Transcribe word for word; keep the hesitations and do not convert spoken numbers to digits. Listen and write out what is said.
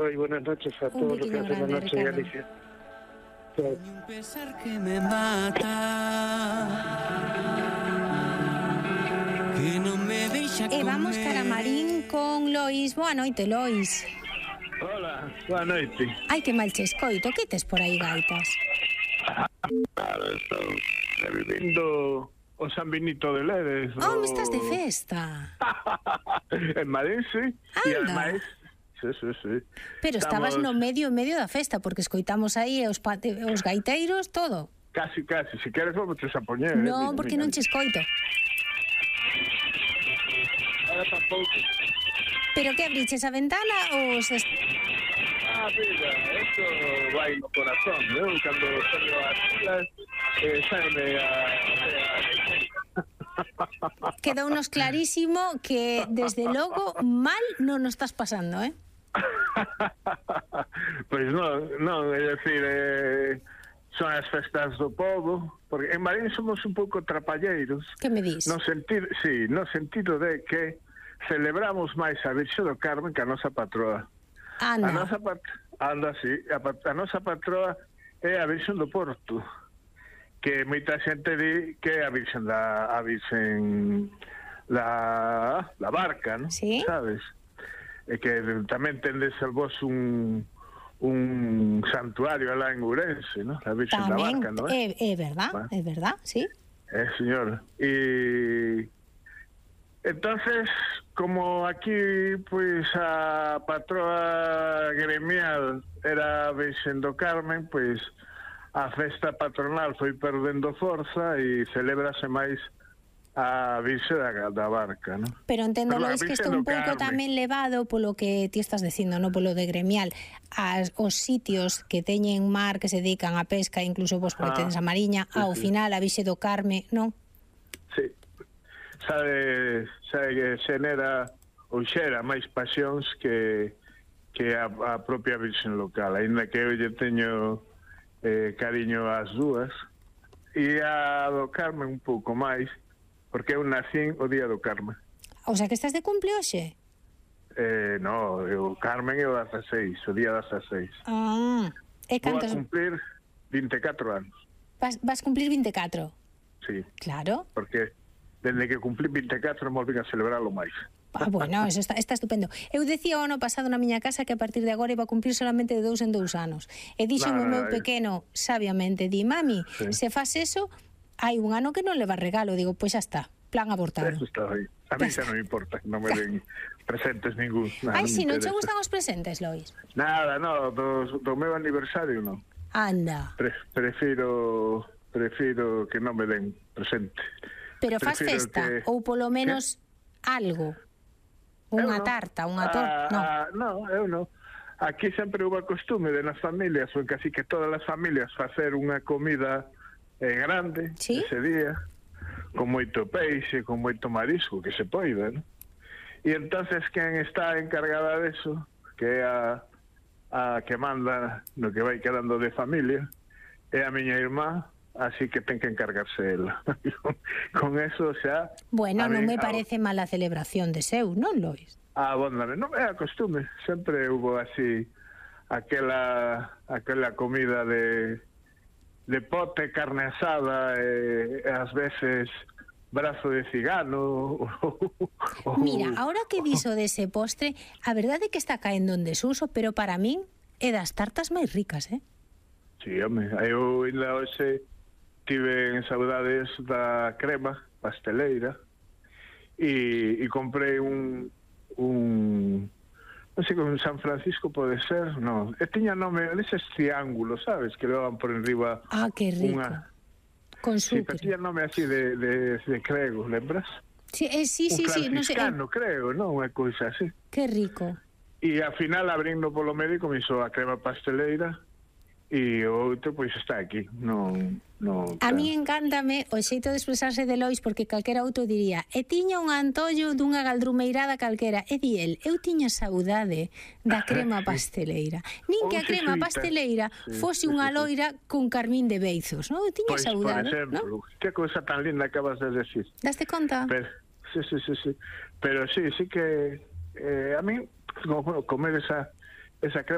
Eloy, buenas noches a Un todos los que pequeño hacen la grande, noche de Ricardo. Galicia. Un pesar que me mata, que non me deixa E vamos comer. cara a Marín con Lois. Boa noite, Lois. Hola, boa noite. Ai, que mal che escoito. Que tes por aí, gaitas? Claro, estou revivindo o San Benito de Ledes. Oh, me estás de festa. En Madrid, sí. E Anda. ademais, sí, sí, sí. Pero estabas Estamos no medio, medio da festa, porque escoitamos aí os, pate, os gaiteiros, todo. Casi, casi. Si queres, vamos a poñer. Non, porque non che escoito. Ahora tampouco. Pero que abriches a ventana ou se... Ah, mira, esto vai no corazón, ¿no? Cando teño as filas, eh, saime a... Quedounos clarísimo que, desde logo, mal non nos estás pasando, eh? Pois non, non, é dicir, eh, son as festas do povo, porque en Marín somos un pouco trapalleiros. Que me dis? No sentido, sí, no sentido de que celebramos máis a Virxe do Carmen que a nosa patroa. A Anda. nosa pat... anda, sí, a, pat... a nosa patroa é a Virxen do Porto, que moita xente di que é a Virxen da a Virxen da da Barca, ¿no? Sí. Sabes? E que tamén tendes vos un un santuario alá en Ourense, ¿no? A Virxen da Tamén, Barca, ¿no? é, é verdad, Bueno. é verdad, sí. Eh, señor. Y entonces, como aquí, pues, a patroa gremial era Virxen do Carmen, pues, a festa patronal foi perdendo forza e celébrase máis a Virxe da, da Barca, ¿no? Pero entendo, Perdón, a Lois, que Virxen isto do un pouco Carmen. tamén levado polo que ti estás dicindo, non polo de gremial, as, os sitios que teñen mar, que se dedican a pesca, incluso vos porque Ah, tedes a Mariña, sí, ao sí. final a Vixe do Carme, non? Sí. Sabe, sabe que xenera ou xera máis pasións que que a, a propia Virxen local, aínda que eu lle teño eh, cariño ás dúas, e a do Carmen un pouco máis, porque eu nacín o día do Carmen. O sea, que estás de cumple hoxe? Eh, no, o Carmen é o dezaseis, o día dezaseis. Ah, e Vou a cantos... cumplir vinte e catro anos, Vas, vas cumplir vinte e catro? sí, Claro. porque dende que cumplir vinte e catro me volvín a celebralo máis. Ah, bueno, eso está, está estupendo. Eu decía o ano pasado na miña casa que a partir de agora iba a cumplir solamente de dous en dous anos. E dixo o No, no, meu no, pequeno, sabiamente, di, mami, Sí. se faz eso, hai un ano que non leva regalo. Digo, pois xa está, plan abortado. Eso está aí. A mí xa non me importa, non me den presentes ningún. Nada, Ai, non si, me non che interesa. gustan os presentes, Lois? Nada, no, do, do meu aniversario non. Anda. Pre, prefiro prefiro que non me den presente. Pero faz Prefiro festa, que- ou polo menos algo. Eu Unha non. tarta, unha torta, Ah, non. ah, non, eu non. Aquí sempre houve a costume de nas familias, ou casi que todas as familias, facer unha comida eh, grande Sí. ese día, con moito peixe, con moito marisco, que se poida, ¿no? E entonces quen está encargada deso, que é a, a que manda no que vai quedando de familia, é a miña irmá, así que ten que encargarse ela. Con eso xa... Bueno, a non me min- a- parece mala celebración de seu, non, Lois? Ah, bóndame, non é a costume, sempre hubo así aquela aquela comida de de pote, carne asada, e, e ás veces brazo de cigano. ou- Mira, ahora que diso dese postre, a verdade é que está caendo en desuso, pero para min é das tartas máis ricas, eh? Sí, home, eu ainda hoxe tive en saudades da crema pasteleira e, e comprei un un non sei como San Francisco pode ser, non, e tiña nome deses triángulos, sabes, que levaban por enriba Ah, que rico. unha... Con Sí, pero sucre. tiña nome así de, de, de crego, lembras? Sí, eh, sí, sí, un sí, non sei. franciscano, creo, non? Unha cousa así. Que rico. E ao final, abrindo polo medio, comenzou a crema pasteleira e o outro, pois, está aquí. Non, non, A mí encántame o xeito de expresarse de Lois, porque calquera outro diría, e tiña un antollo dunha galdrumeirada calquera. E di el, eu tiña saudade da crema pasteleira. Nin que a Ou crema xesuíta. pasteleira Sí, fose sí, unha sí, sí. loira con carmín de beizos, non? Eu tiña Pois, saudade, por exemplo, non? que cousa tan linda acabas de decir. Daste conta? Pero, sí, sí, sí, sí. Pero sí, sí que eh, a mí, como comer esa, esa crema